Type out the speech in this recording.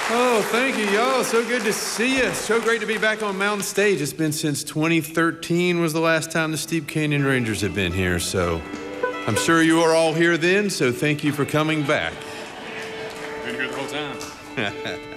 Oh, thank you, y'all. So good to see you. So great to be back on Mountain Stage. It's been since 2013 was the last time the Steep Canyon Rangers have been here, so I'm sure you were all here then, so thank you for coming back. Been here the whole time.